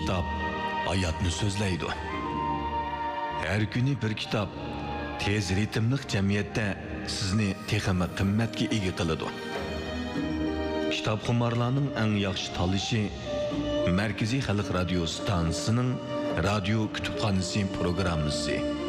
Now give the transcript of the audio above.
kitap hayatni so'zlaydi. Her kuni bir kitap tez ritmli jamiyatda sizni texmi qimmatga ega qiladi. Kitap xumarlarning eng yaxshi tanlashi Markaziy Xalq radio stansiyasining radio kutubxonasi programmasi.